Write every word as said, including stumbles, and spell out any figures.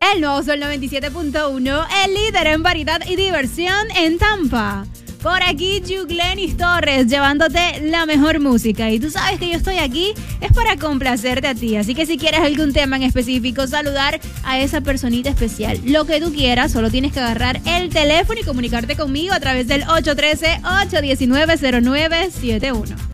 El nuevo Sol noventa y siete punto uno, el líder en variedad y diversión en Tampa. Por aquí, Yuglenis Torres, llevándote la mejor música. Y tú sabes que yo estoy aquí, es para complacerte a ti. Así que si quieres algún tema en específico, saludar a esa personita especial, lo que tú quieras, solo tienes que agarrar el teléfono y comunicarte conmigo a través del ocho uno tres, ocho uno nueve, cero nueve siete uno.